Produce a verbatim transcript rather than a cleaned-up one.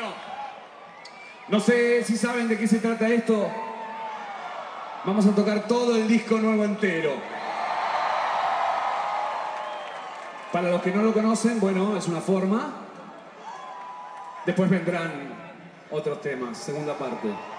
Bueno, no sé si saben de qué se trata esto. Vamos a tocar todo el disco nuevo entero. Para los que no lo conocen, bueno, es una forma. Después vendrán otros temas, segunda parte.